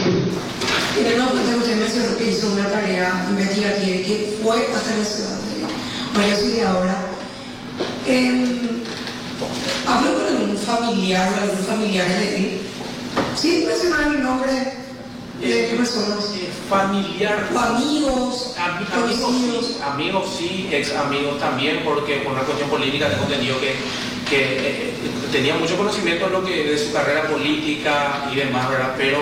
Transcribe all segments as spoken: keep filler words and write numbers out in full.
Teniendo en cuenta que usted mencionó que hizo una tarea investigativa y que fue hasta la ciudad de María Auxiliadora, eh, ¿habló con algún familiar o algún familiar de él? Sí, mencionar el nombre de qué personas. Eh, familiar. O amigos. Am, amigos, sí, amigos sí, ex amigos también, porque por una cuestión política tengo entendido que, que eh, tenía mucho conocimiento de, lo que, de su carrera política y demás, ¿verdad? Pero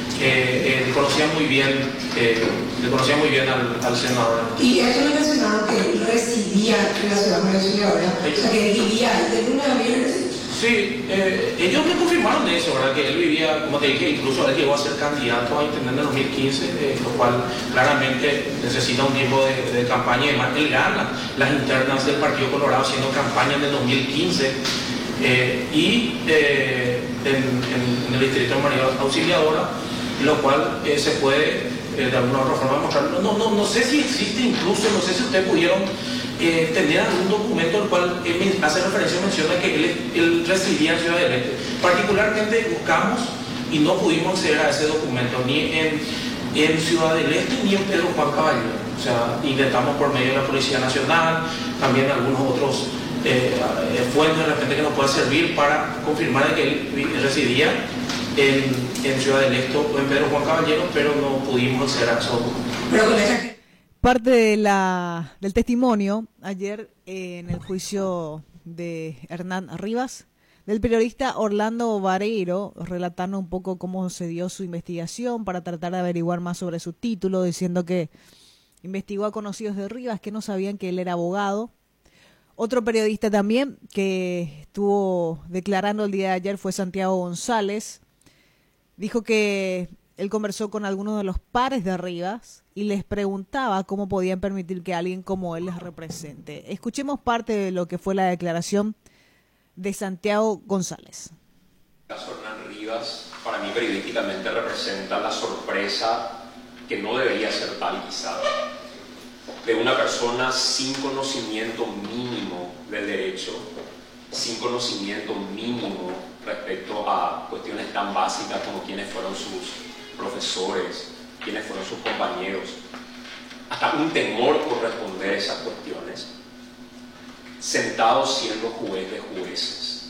eh, eh, conocía muy bien, eh, le conocía muy bien al, al senador. Y ellos me mencionaron que él residía en la ciudad de María Auxiliadora, o sea que él vivía de luna a viernes. Sí, eh, ellos me confirmaron eso, ¿verdad? Que él vivía, como te dije, incluso él llegó a ser candidato a intendente en dos mil quince, eh, lo cual claramente necesita un tiempo de, de campaña y demás. Él gana las internas del Partido Colorado haciendo campaña en el dos mil quince eh, y eh, en, en, en el distrito de María Auxiliadora, lo cual eh, se puede eh, de alguna u otra forma mostrar. No, no, no sé si existe incluso, no sé si ustedes pudieron Eh, tener algún documento el cual él hace referencia, menciona que él, él residía en Ciudad del Este. Particularmente buscamos y no pudimos acceder a ese documento ni en, en Ciudad del Este ni en Pedro Juan Caballero. O sea, intentamos por medio de la Policía Nacional, también algunos otros eh, fuentes de repente que nos pueda servir para confirmar de que él residía en, en Ciudad del Este o en Pedro Juan Caballero, pero no pudimos acceder a esos documentos. Parte de la, del testimonio ayer eh, en el juicio de Hernán Rivas, del periodista Orlando Vareiro, relatando un poco cómo se dio su investigación para tratar de averiguar más sobre su título, diciendo que investigó a conocidos de Rivas que no sabían que él era abogado. Otro periodista también que estuvo declarando el día de ayer fue Santiago González. Dijo que él conversó con algunos de los pares de Rivas y les preguntaba cómo podían permitir que alguien como él les represente. Escuchemos parte de lo que fue la declaración de Santiago González. El caso Hernán Rivas, para mí periodísticamente representa la sorpresa que no debería ser tal quizá, de una persona sin conocimiento mínimo del derecho, sin conocimiento mínimo respecto a cuestiones tan básicas como quiénes fueron sus profesores, quiénes fueron sus compañeros, hasta un temor por responder esas cuestiones, sentado siendo juez de jueces.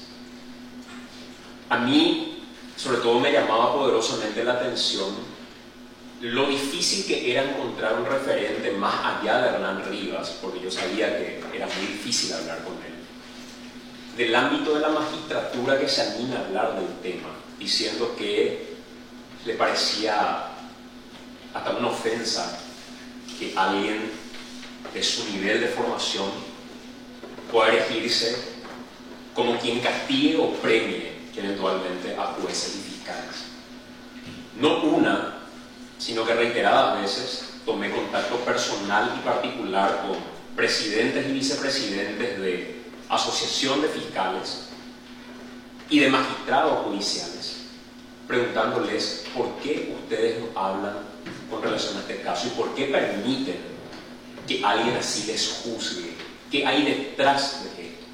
A mí, sobre todo, me llamaba poderosamente la atención lo difícil que era encontrar un referente más allá de Hernán Rivas, porque yo sabía que era muy difícil hablar con él, del ámbito de la magistratura que se anima a hablar del tema, diciendo que le parecía hasta una ofensa que alguien de su nivel de formación pueda elegirse como quien castigue o premie eventualmente a jueces y fiscales. No una, sino que reiteradas veces tomé contacto personal y particular con presidentes y vicepresidentes de asociación de fiscales y de magistrados judiciales, preguntándoles por qué ustedes no hablan con relación a este caso y por qué permiten que alguien así les juzgue, qué hay detrás de esto.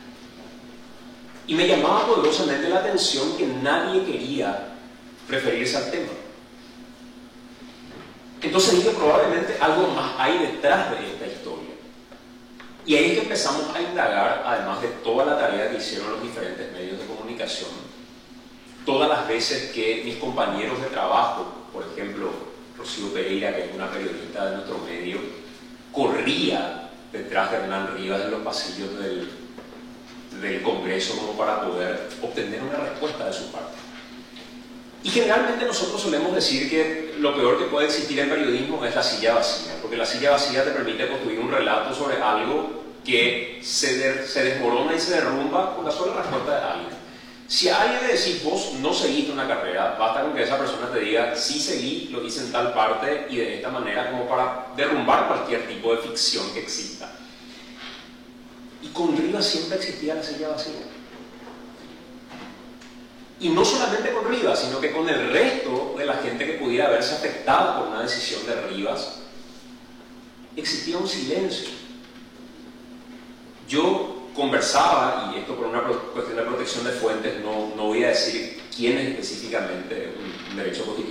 Y me llamaba poderosamente la atención que nadie quería referirse al tema. Entonces dije, probablemente algo más hay detrás de esta historia. Y ahí es que empezamos a indagar, además de toda la tarea que hicieron los diferentes medios de comunicación, todas las veces que mis compañeros de trabajo, por ejemplo, Rocío Pereira, que es una periodista de nuestro medio, corría detrás de Hernán Rivas en los pasillos del, del Congreso como para poder obtener una respuesta de su parte. Y generalmente nosotros solemos decir que lo peor que puede existir en periodismo es la silla vacía, porque la silla vacía te permite construir un relato sobre algo que se, de, se desmorona y se derrumba con la sola respuesta de alguien. Si a alguien le decís, vos no seguiste una carrera, basta con que esa persona te diga, sí seguí, lo hice en tal parte y de esta manera, como para derrumbar cualquier tipo de ficción que exista. Y con Rivas siempre existía la silla vacía. Y no solamente con Rivas, sino que con el resto de la gente que pudiera haberse afectada por una decisión de Rivas, existía un silencio. Yo conversaba, y esto por una cuestión de protección de fuentes, no, no voy a decir quién es específicamente un derecho constitucional,